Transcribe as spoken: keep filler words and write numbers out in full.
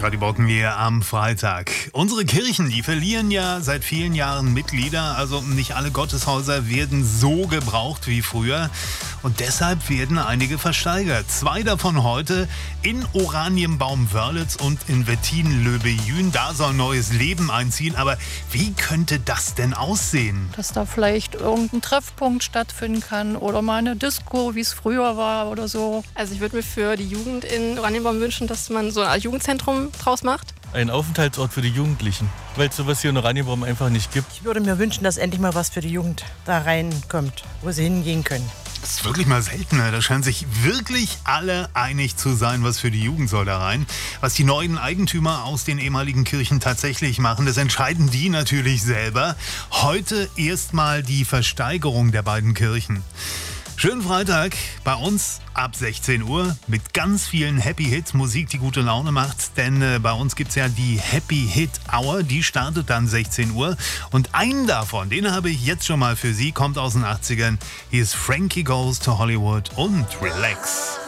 Radio Brocken wir am Freitag. Unsere Kirchen, die verlieren ja seit vielen Jahren Mitglieder. Also nicht alle Gotteshäuser werden so gebraucht wie früher. Und deshalb werden einige versteigert. Zwei davon heute in Oranienbaum-Wörlitz und in Wettin-Löbejün. Da soll neues Leben einziehen. Aber wie könnte das denn aussehen? Dass da vielleicht irgendein Treffpunkt stattfinden kann oder mal eine Disco, wie es früher war oder so. Also ich würde mir für die Jugend in Oranienbaum wünschen, dass man so ein Jugendzentrum draus macht. Ein Aufenthaltsort für die Jugendlichen, weil es sowas hier in Oranienbaum einfach nicht gibt. Ich würde mir wünschen, dass endlich mal was für die Jugend da reinkommt, wo sie hingehen können. Das ist wirklich mal seltener. Da scheinen sich wirklich alle einig zu sein, was für die Jugend soll da rein. Was die neuen Eigentümer aus den ehemaligen Kirchen tatsächlich machen, das entscheiden die natürlich selber. Heute erstmal die Versteigerung der beiden Kirchen. Schönen Freitag bei uns ab sechzehn Uhr mit ganz vielen Happy Hits, Musik, die gute Laune macht. Denn äh, bei uns gibt es ja die Happy Hit Hour, die startet dann sechzehn Uhr. Und einen davon, den habe ich jetzt schon mal für Sie, kommt aus den achtzigern. Hier ist Frankie Goes to Hollywood und Relax.